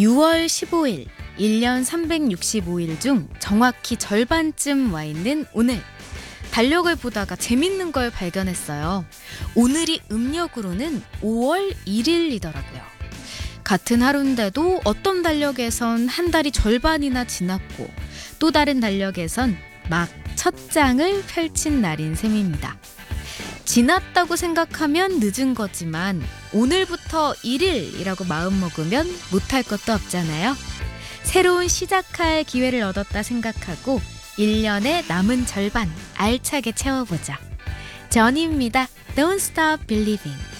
6월 15일, 1년 365일 중 정확히 절반쯤 와 있는 오늘. 달력을 보다가 재밌는 걸 발견했어요. 오늘이 음력으로는 5월 1일이더라고요. 같은 하루인데도 어떤 달력에선 한 달이 절반이나 지났고 또 다른 달력에선 막 첫 장을 펼친 날인 셈입니다. 지났다고 생각하면 늦은 거지만 오늘부터 1일이라고 마음먹으면 못할 것도 없잖아요. 새로운 시작할 기회를 얻었다 생각하고 1년의 남은 절반 알차게 채워보자. 전희입니다. Don't Stop Believing.